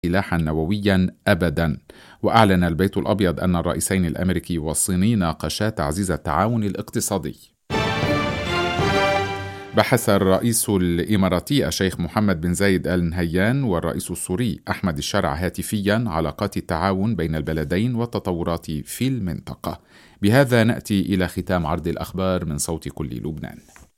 سلاحا نوويا أبدا. وأعلن البيت الأبيض أن الرئيسين الأمريكي والصيني ناقشا تعزيز التعاون الاقتصادي. بحث الرئيس الإماراتي الشيخ محمد بن زايد آل نهيان والرئيس السوري أحمد الشرع هاتفيا علاقات التعاون بين البلدين والتطورات في المنطقة. بهذا نأتي إلى ختام عرض الأخبار من صوت كل لبنان.